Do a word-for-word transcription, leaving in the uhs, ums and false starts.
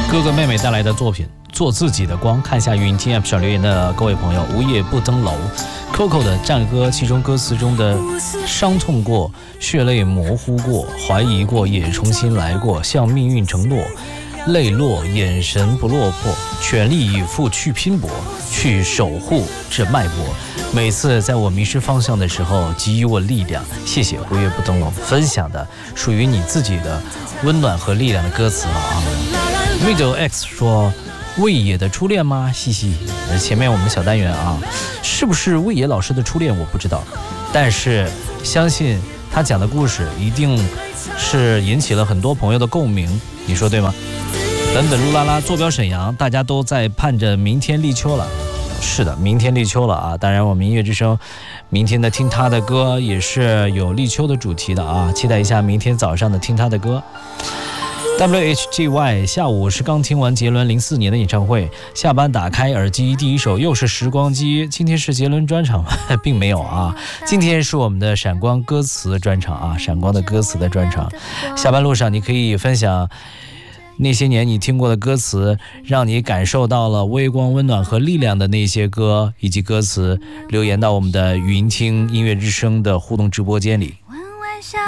哥哥妹妹带来的作品做自己的光。看一下语音听 App 上留言的各位朋友，无夜不登楼 Coco 的战歌，其中歌词中的伤痛过，血泪模糊过，怀疑过，也重新来过，向命运承诺，泪落眼神不落魄，全力以赴去拼搏，去守护这脉搏，每次在我迷失方向的时候给予我力量。谢谢无夜不登楼分享的属于你自己的温暖和力量的歌词啊。Middle X 说魏野的初恋吗？嘻嘻，前面我们小单元啊，是不是魏野老师的初恋我不知道，但是相信他讲的故事一定是引起了很多朋友的共鸣，你说对吗？等等噜啦啦，坐标沈阳，大家都在盼着明天立秋了。是的，明天立秋了啊！当然，我们音乐之声明天的听他的歌也是有立秋的主题的啊，期待一下明天早上的听他的歌。W H G Y 下午是刚听完杰伦零四年的演唱会，下班打开耳机，第一首又是时光机。今天是杰伦专场吗？并没有啊，今天是我们的闪光歌词专场啊，闪光的歌词的专场。下班路上你可以分享那些年你听过的歌词，让你感受到了微光温暖和力量的那些歌以及歌词，留言到我们的语音听音乐之声的互动直播间里。